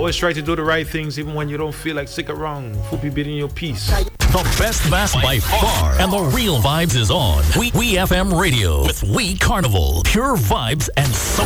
Always try to do the right things even when you don't feel like sick around. Fupi bidding your peace. The best bass by far, and the real vibes is on. We FM Radio with We Carnival, pure vibes and so